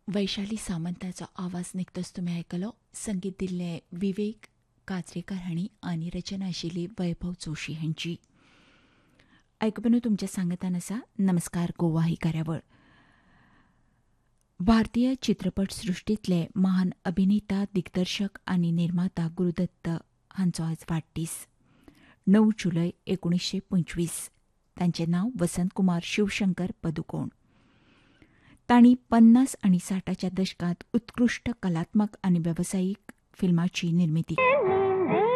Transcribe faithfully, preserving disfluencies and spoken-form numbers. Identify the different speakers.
Speaker 1: वैशाली सामंताचो आवाज निघतोच तुम्ही आयकलो. संगीत दिल्ले विवेक काजरेकर हांणी आनी रचना आशिल्ली वैभव जोशी हांची. आयकून तुमच्या सांगतान आसा नमस्कार गोवा ही कार्यावळ. भारतीय चित्रपट सृश्टींतले महान अभिनेता दिग्दर्शक आनी निर्माता गुरुदत्त हांचो आज वाडदीस. णव जुलय एकुणीशे पंचवीस. तांचें नांव वसंत कुमार शिवशंकर पदुकोण. तांणी पन्नास आनी साठाच्या दशकांत उत्कृश्ट कलात्मक आनी वेवसायीक फिल्मांची निर्मिती